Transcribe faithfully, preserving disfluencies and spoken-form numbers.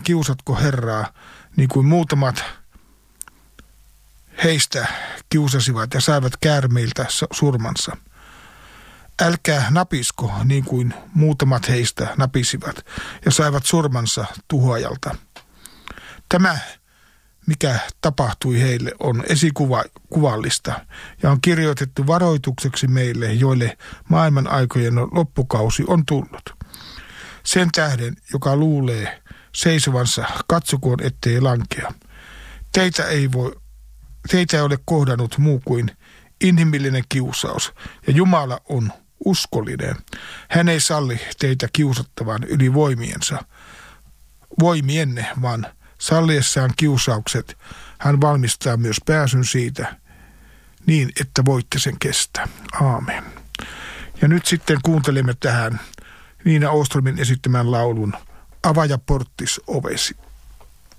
kiusatko Herraa, niin kuin muutamat heistä kiusasivat ja saivat käärmeiltä surmansa. Älkää napisko, niin kuin muutamat heistä napisivat ja saivat surmansa tuhoajalta. Tämä, mikä tapahtui heille, on esikuvallista ja on kirjoitettu varoitukseksi meille, joille maailman aikojen loppukausi on tullut. Sen tähden, joka luulee seisovansa, katsokoon ettei lankea. Teitä ei, voi, teitä ei ole kohdannut muu kuin inhimillinen kiusaus, ja Jumala on uskollinen. Hän ei salli teitä kiusattavan yli voimiensa, voimienne, vaan salliessaan kiusaukset hän valmistaa myös pääsyn siitä niin, että voitte sen kestää. Aamen. Ja nyt sitten kuuntelemme tähän Niina Åströmin esittämän laulun Avaa porttis ovesi.